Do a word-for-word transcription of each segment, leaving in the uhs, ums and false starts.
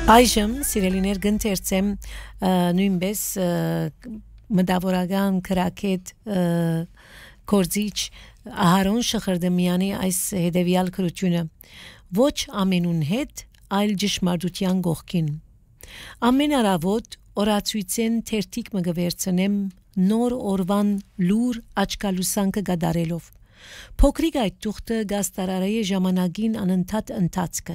Այժմ սիրելիներ գընթերցեմ նույնպես մտավորական քրակետ կորձիչ Ահարոն Շխրդմյանի այս հետևյալ քրությունը ոչ ամենուն հետ այլ ճշմարտության կողքին ամեն առավոտ օրացույցեն թերթիկ մը գվերցնեմ նոր օրվան լուր աչքալուսանքը գդարելով փոքրիկ այդ թուղթը գաստարարայի ժամանակին անընդհատ ընթացքը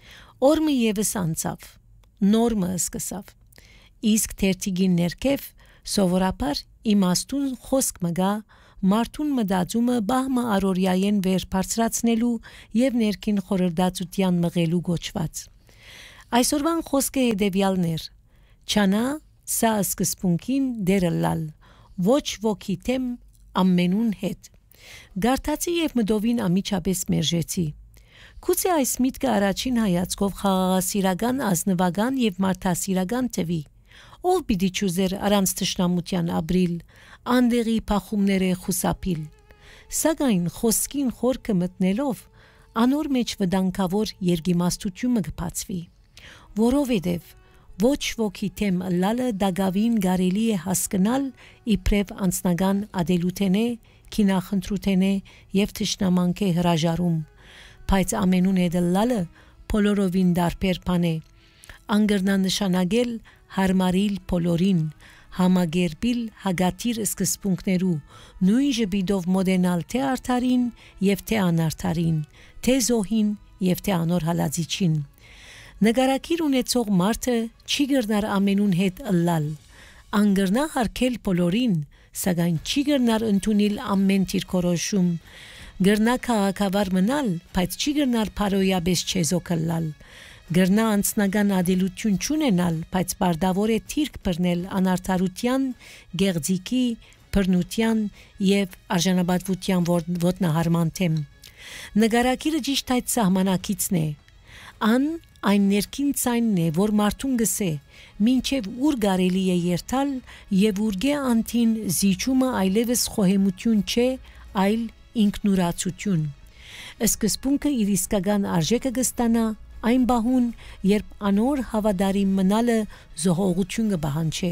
օրը եւս անցավ նորմը սկսավ իսկ թերթիկին ներքև սովորաբար իմաստուն խոսք մգա մարդուն մտածումը բահմը արորյային վեր բարձրացնելու եւ ներքին խորհրդածության մղելու գոչված այսօրվան խոսքը հետեւյալներ չանա սա սկզբունքին դերլալ ոչ ոքի թեմ ամենուն հետ գարտացի եւ մդովին ամիջապես մերժեցի Գուցե այս միտքը առաջին հայացքով խաղաղասիրական, ազնվական եւ մարդասիրական թվի, ով պիտի ճուզեր առանց թշնամության ապրիլ, անդեղի փախումները խուսափիլ, սակայն խոսքին խորքը մտնելով, անոր մեջ վտանգավոր երգիմաստությունը կբացվի, որովհետեւ ոչ ոքի թեմ լալը դագավին կարելի է հասկանալ իբրև անձնական ադելութենե, քինախնդրութենե եւ թշնամանքե հրաժարում Բայց ամենուն էդլալը բոլորովին դարբեր բան է անգրնա նշանակել հարմարիլ բոլորին համագերբիլ հագատիր սկզբունքներու նույն ժպիտով մոդենալ թե արդարին եւ թե անարդարին թե զոհին եւ թե անոր հալածիչին նկարակիր ունեցող մարդը չի գրնար ամենուն հետ ըլլալ անգրնա հարկել բոլորին սակայն չի գրնար ընդունել ամեն թիրքորոշում Գրնա քաղաքավար մնալ, բայց չի գրնար փարոյաբես չեզոքլալ։ Գրնա անձնական ադելություն չունենալ, բայց բարդավոր է թիրք բռնել անարդարության, գեղձիկի, բռնության եւ արժանապատվության ոտնահարման թեմ։ Նկարակիրը ճիշտ այդ սահմանակիցն է։ Ան այն ներքին ցայնն է, որ մարդուն գսե, մինչև ուր կարելի է երթալ եւ ուրգե անտին զիջումը այլևս խոհեմություն չէ, այլ ինքնուրացություն Սկզբունքը իր իսկական արժեքը կստանա այն բահուն, երբ անոր հավատարիմ մնալը զոհողություն կբահանչի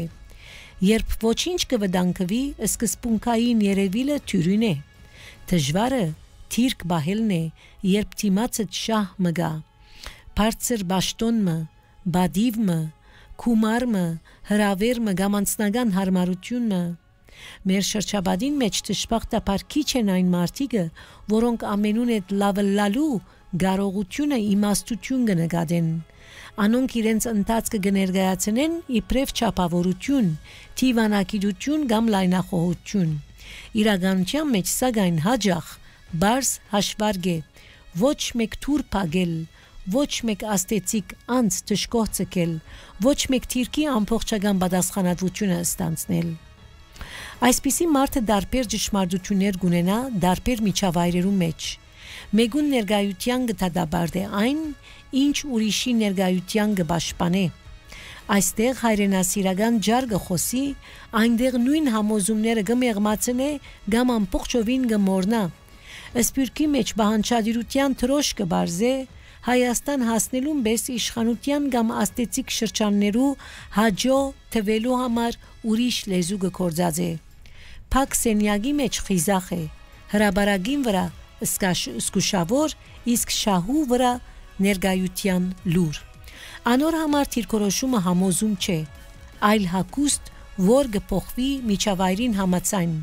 Երբ ոչինչ կվտանգվի, սկզբունքային երևիլը թյուրին է Դժվարը թիրք բահելն է, երբ թիմացը շահ մգա Բարձր բաշտոնը, բադիվը, քումարը, հրավերը, գամանցնական հարմարությունը Մեր շրջապատին մեջ դժբախտաբար քիչ են այն մարդիկը, որոնք ամենուն այդ լավը լալու կարողությունը իմաստություն կնկատեն։ Անոնք իրենց ընթացքը կներկայացնեն իբրև չափավորություն, թիվանակիրություն կամ լայնախոհություն։ Իրականության մեջ սակայն հաջող բարձ հաշվարկ է, ոչ մեկ թուր փագել, ոչ մեկ աստեցիկ անց դժգոհ ցկել, ոչ մեկ թիրքի ամբողջական պատասխանատվությունը ստանցնել։ Այսպիսի մարդը դարբեր ճշմարտություններ գունենա դարբեր միջավայրերու մեջ Մեգուն ներգայության գտադաբարդ է այն ինչ ուրիշի ներգայության կպաշտպանե Այստեղ հայրենասիրական ջարգը խոսի այնտեղ նույն համոզումները կմեղմացնե կամ ամբողջովին կմոռնա Սպյուրքի մեջ բանջարության թրոշ կբարձե Հայաստան հասնելուն պես իշխանության կամ աստեցիկ շրջաններու հաջո թվելու համար ուրիշ լեզու կկործածե Փակ սենյակի մեջ խիզախ է հրաբարագին վրա սկուշավոր իսկ շահու վրա ներգայության լուր Անոր համար թիրքորոշումը համոզում չէ այլ հակուստ որ կփոխվի միջավայրին համաձայն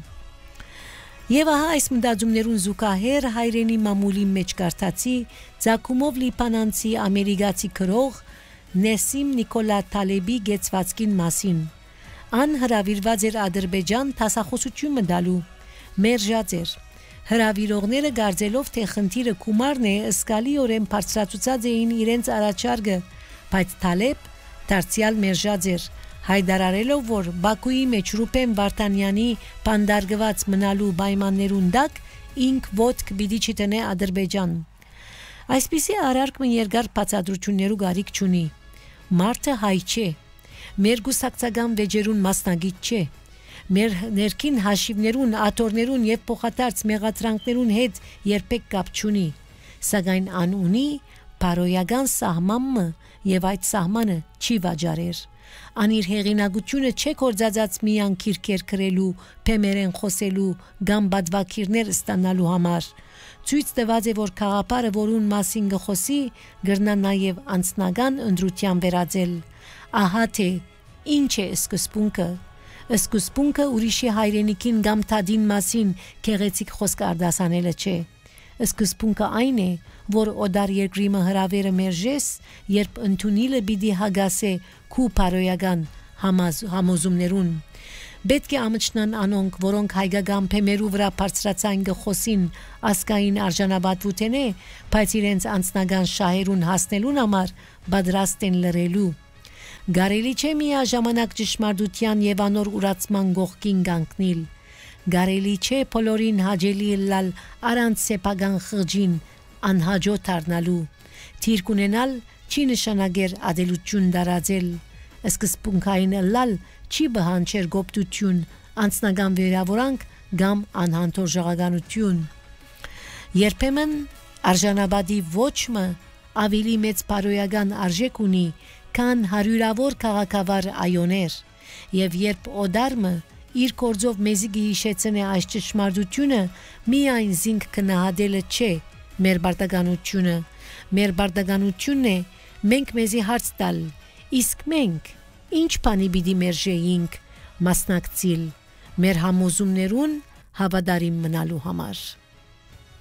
Եվ ահա այս մտածումներուն զուգահեռ հայրենի մամուլի մեջ կարդացի Ձակումով լիբանանցի ամերիկացի քրող Նեսիմ Նիկոլա Թալեբի գեցվածքին մասին Ան հրավիրված էր Ադրբեջան տասախոսություն մտալու մերժած էր հրավիրողները գարձելով թե խնդիրը կումարն է ըսկալիորեն բարձրացուցած էին իրենց առաջարկը բայց Թալեբ դարձյալ մերժած էր հայտարարելով որ Բաքուի մեջ Ռուբեն Վարդանյանի բանդարգված մնալու պայմաններուն դակ ինք ոտք պիտի չտնե Ադրբեջան Այսպիսի արարքն երկար բացատրություններու գարիք չունի Մարդը հայ չէ Մեր գուսակցական վեճերուն մասնագիտ չէ Մեր ներքին հաշիվներուն, աթորներուն եւ փոխադարձ մեղադրանքներուն հետ երբեք կապ չունի Սակայն ան ունի Պարոյական սահմանը եւ այդ սահմանը չի վաճառեր։ Անիր հեղինակությունը չէ կործածած միան քիրքեր քրելու, փեմերեն խոսելու կամ բադվակիրներ ստանալու համար։ Ցույց տված է, որ խաղապարը, որուն մասին գխոսի, գրնա նաև անձնական ընդրության վերածել։ Ահա թե ինչ է սկզբունքը։ Սկզբունքը ուրիշի հայրենիքին կամ թադին մասին քեղեցիկ խոսք արդասանելը չէ։ Սկզբունքը այն է, որ օդար երկրիմը հրավերը մերժես, երբ ընդունիլը բիդի հագասե քու պարոյական համոզումներուն։ Պետք է ամճնան անոնք, որոնք հայկական փեմերու վրա բարձրացան գխոսին ասկային արժանապատվութեն է, բայց իրենց անձնական շահերուն հասնելուն համար պատրաստ են լրելու։ Գարելի չէ միաժամանակ ճշմարտության եւ անոր ուրացման գողքին կանգնել։ Գարելի չէ բոլորին հաջելի լալ առանց սեփական խղճին անհաջո դառնալու։ Թիրք ունենալ չի նշանակեր ադելություն դարածել։ Սկզբունքային լալ չի բանջեր գոպտություն, անձնական վերավորանք կամ անհանդուրժողականություն։ Երբեմն արժանապատի ոչմը ավելի մեծ պարոյական արժեք ունի, քան հարյուրավոր քաղաքավար այոներ, եւ երբ օդարմը իր կորձով մեզի գիշեցնե այս ճշմարտությունը, միայն զինք կնահատելը չէ մեր բարդականությունը, մեր բարդականությունն է մենք մեզի հարց տալ, իսկ մենք ինչ բանի պիտի մերժեինք մասնակցիլ մեր համոզումներուն հավատարիմ մնալու համար։